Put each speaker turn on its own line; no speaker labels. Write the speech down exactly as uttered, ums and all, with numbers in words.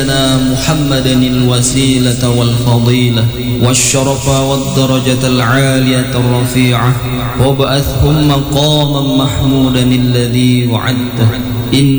محمدا الوسيلة والفضيلة والشرف والدرجة العالية الرفيعة وابعثهم مقاما محمودا الذي وعدته. إن